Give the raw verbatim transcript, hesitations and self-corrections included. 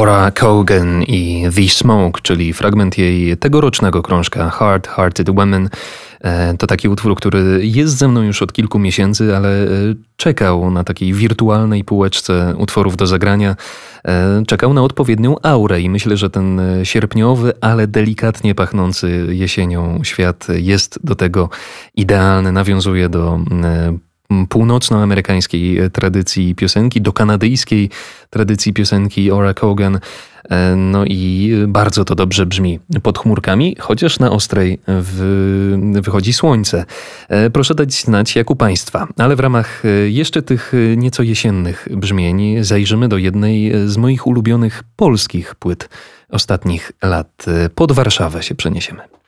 Ora Kogan i The Smoke, czyli fragment jej tegorocznego krążka Hard Hearted Women. To taki utwór, który jest ze mną już od kilku miesięcy, ale czekał na takiej wirtualnej półeczce utworów do zagrania. Czekał na odpowiednią aurę i myślę, że ten sierpniowy, ale delikatnie pachnący jesienią świat jest do tego idealny. Nawiązuje do północnoamerykańskiej tradycji piosenki, do kanadyjskiej tradycji piosenki Ora Kogan. No i bardzo to dobrze brzmi pod chmurkami, chociaż na Ostrej w, wychodzi słońce. Proszę dać znać, jak u Państwa. Ale w ramach jeszcze tych nieco jesiennych brzmień zajrzymy do jednej z moich ulubionych polskich płyt ostatnich lat. Pod Warszawę się przeniesiemy.